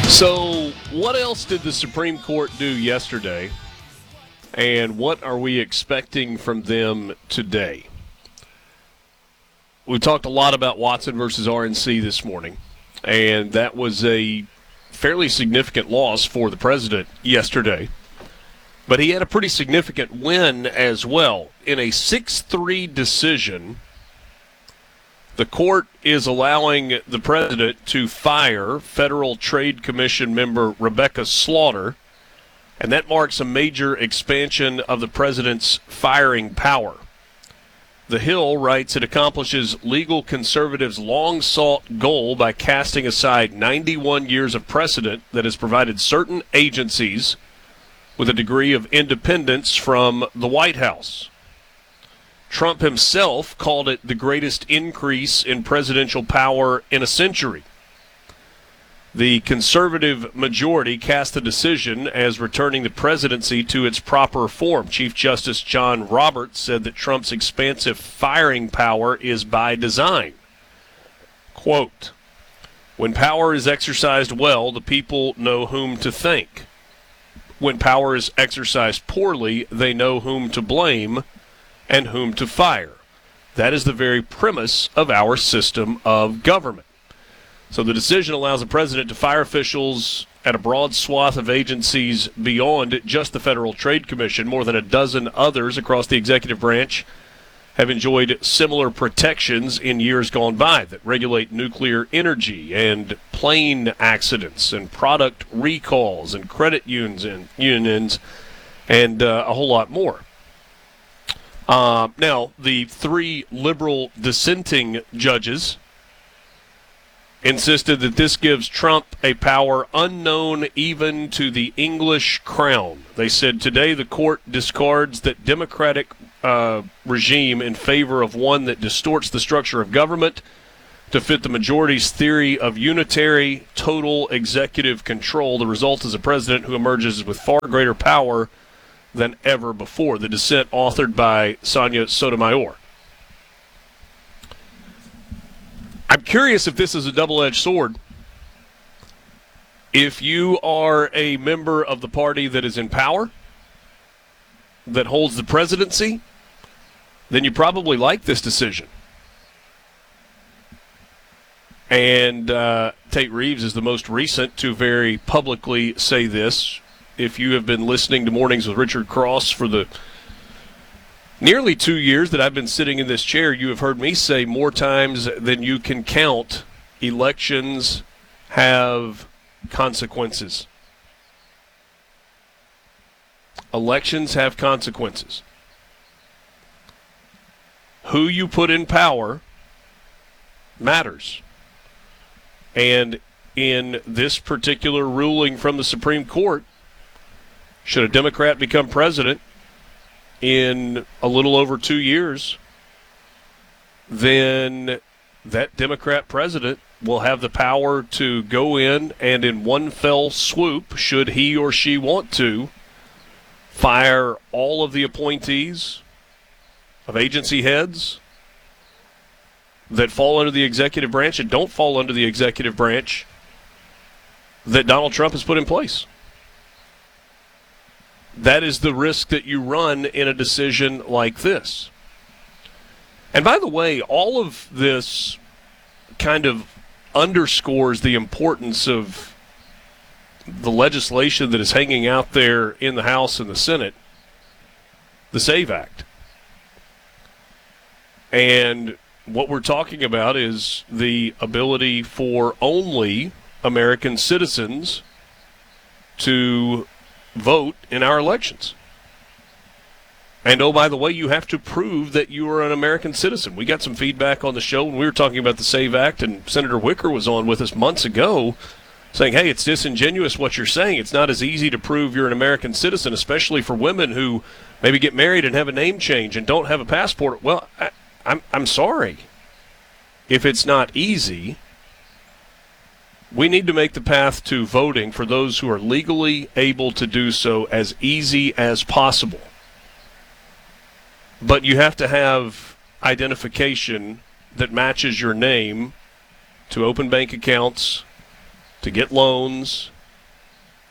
So, what else did the Supreme Court do yesterday, and what are we expecting from them today? We talked a lot about Watson versus RNC this morning, and that was a fairly significant loss for the president yesterday. But he had a pretty significant win as well. In a 6-3 decision, the court is allowing the president to fire Federal Trade Commission member Rebecca Slaughter, and that marks a major expansion of the president's firing power. The Hill writes it accomplishes legal conservatives' long-sought goal by casting aside 91 years of precedent that has provided certain agencies with a degree of independence from the White House. Trump himself called it the greatest increase in presidential power in a century. The conservative majority cast the decision as returning the presidency to its proper form. Chief Justice John Roberts said that Trump's expansive firing power is by design. Quote, "When power is exercised well, the people know whom to thank. When power is exercised poorly, they know whom to blame and whom to fire. That is the very premise of our system of government." So the decision allows the president to fire officials at a broad swath of agencies beyond just the Federal Trade Commission. More than a dozen others across the executive branch have enjoyed similar protections in years gone by that regulate nuclear energy and plane accidents and product recalls and credit unions and a whole lot more. Now, the three liberal dissenting judges insisted that this gives Trump a power unknown even to the English crown. They said today the court discards that democratic regime in favor of one that distorts the structure of government to fit the majority's theory of unitary, total executive control. The result is a president who emerges with far greater power than ever before. The dissent authored by Sonia Sotomayor. I'm curious if this is a double-edged sword. If you are a member of the party that is in power, that holds the presidency, then you probably like this decision. And Tate Reeves is the most recent to very publicly say this. If you have been listening to Mornings with Richard Cross for the nearly 2 years that I've been sitting in this chair, you have heard me say more times than you can count, elections have consequences. Elections have consequences. Who you put in power matters. And in this particular ruling from the Supreme Court, should a Democrat become president in a little over 2 years, then that Democrat president will have the power to go in one fell swoop, should he or she want to, fire all of the appointees of agency heads that fall under the executive branch and don't fall under the executive branch that Donald Trump has put in place. That is the risk that you run in a decision like this. And by the way, all of this kind of underscores the importance of the legislation that is hanging out there in the House and the Senate, the SAVE Act. And what we're talking about is the ability for only American citizens to vote in our elections. And oh, by the way, you have to prove that you are an American citizen. We got some feedback on the show when we were talking about the SAVE Act, and Senator Wicker was on with us months ago saying, hey, it's disingenuous what you're saying. It's not as easy to prove you're an American citizen, especially for women who maybe get married and have a name change and don't have a passport. Well, I'm sorry. If it's not easy, we need to make the path to voting for those who are legally able to do so as easy as possible. But you have to have identification that matches your name to open bank accounts, to get loans,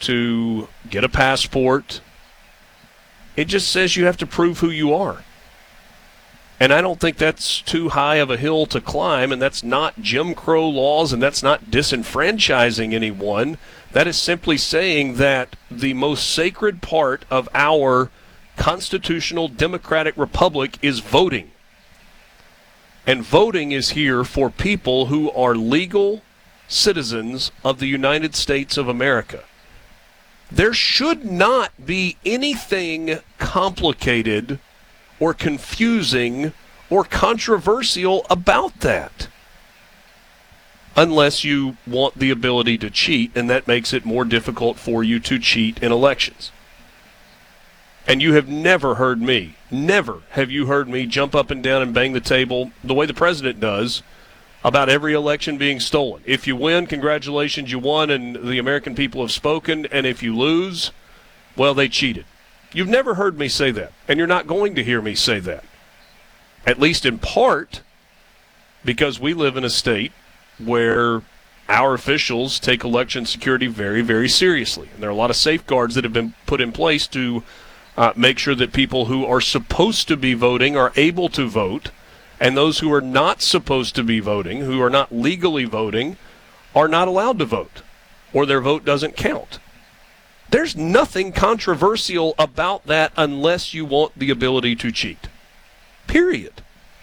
to get a passport. It just says you have to prove who you are. And I don't think that's too high of a hill to climb, and that's not Jim Crow laws, and that's not disenfranchising anyone. That is simply saying that the most sacred part of our constitutional democratic republic is voting. And voting is here for people who are legal citizens of the United States of America. There should not be anything complicated or confusing or controversial about that, unless you want the ability to cheat, and that makes it more difficult for you to cheat in elections. And you have never heard me, never have you heard me jump up and down and bang the table the way the president does about every election being stolen. If you win, congratulations, you won, and the American people have spoken. And if you lose, well, they cheated. You've never heard me say that, and you're not going to hear me say that. At least in part because we live in a state where our officials take election security very, very seriously. And there are a lot of safeguards that have been put in place to make sure that people who are supposed to be voting are able to vote, and those who are not supposed to be voting, who are not legally voting, are not allowed to vote, or their vote doesn't count. There's nothing controversial about that unless you want the ability to cheat. Period.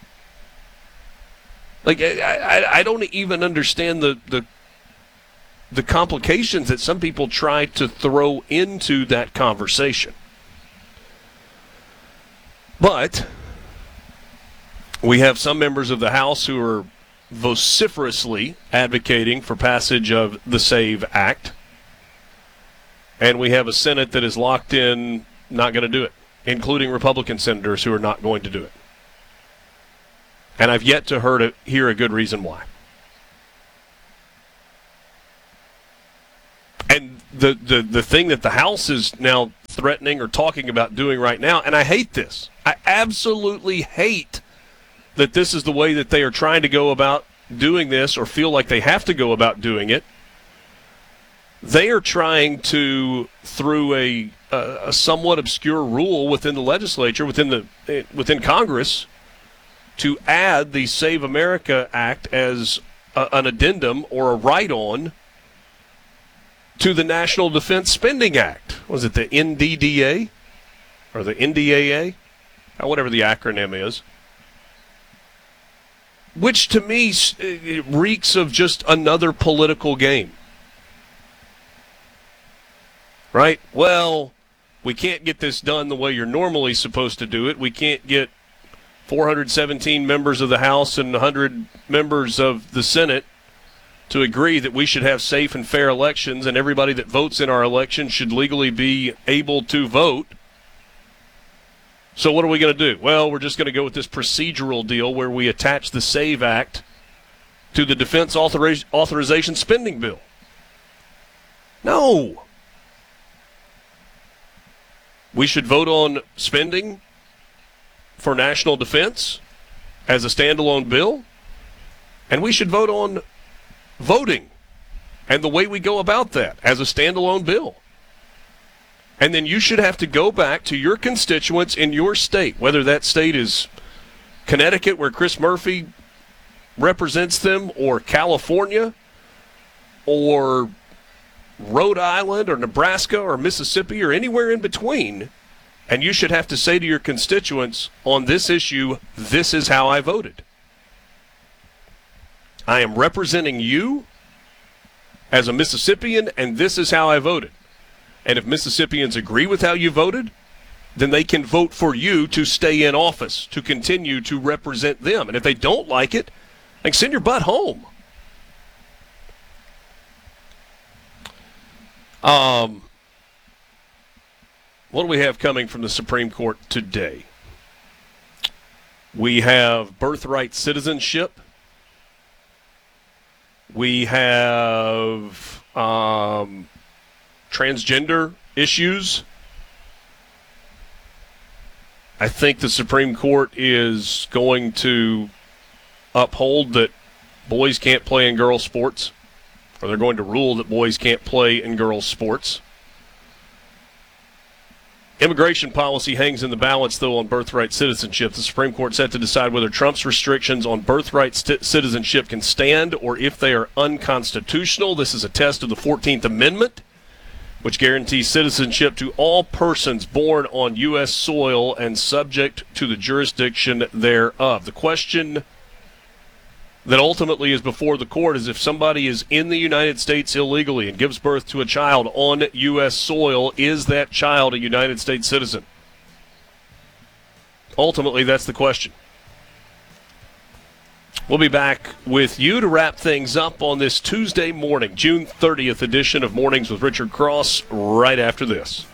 Like, I don't even understand the complications that some people try to throw into that conversation. But we have some members of the House who are vociferously advocating for passage of the SAVE Act. And we have a Senate that is locked in, not going to do it, including Republican senators who are not going to do it. And I've yet to hear a good reason why. And the thing that the House is now threatening or talking about doing right now, and I hate this. I absolutely hate that this is the way that they are trying to go about doing this, or feel like they have to go about doing it. They are trying to, through a somewhat obscure rule within the legislature, within Congress, to add the Save America Act as an addendum or a write-on to the National Defense Spending Act. Was it the NDDA or the NDAA? Whatever the acronym is. Which to me reeks of just another political game. Right? Well, we can't get this done the way you're normally supposed to do it. We can't get 417 members of the House and 100 members of the Senate to agree that we should have safe and fair elections, and everybody that votes in our election should legally be able to vote. So what are we going to do? Well, we're just going to go with this procedural deal where we attach the SAVE Act to the Defense Authorization Spending Bill. No. We should vote on spending for national defense as a standalone bill, and we should vote on voting and the way we go about that as a standalone bill. And then you should have to go back to your constituents in your state, whether that state is Connecticut, where Chris Murphy represents them, or California, or Rhode Island, or Nebraska, or Mississippi, or anywhere in between, and you should have to say to your constituents, on this issue, this is how I voted. I am representing you as a Mississippian, and this is how I voted. And if Mississippians agree with how you voted, then they can vote for you to stay in office, to continue to represent them. And if they don't like it, then send your butt home. What do we have coming from the Supreme Court today? We have birthright citizenship. We have transgender issues. I think the Supreme Court is going to uphold that boys can't play in girls' sports, or they're going to rule that boys can't play in girls' sports. Immigration policy hangs in the balance, though, on birthright citizenship. The Supreme Court set to decide whether Trump's restrictions on birthright citizenship can stand or if they are unconstitutional. This is a test of the 14th Amendment, which guarantees citizenship to all persons born on U.S. soil and subject to the jurisdiction thereof. The question that ultimately is before the court is if somebody is in the United States illegally and gives birth to a child on U.S. soil, is that child a United States citizen? Ultimately, that's the question. We'll be back with you to wrap things up on this Tuesday morning, June 30th edition of Mornings with Richard Cross right after this.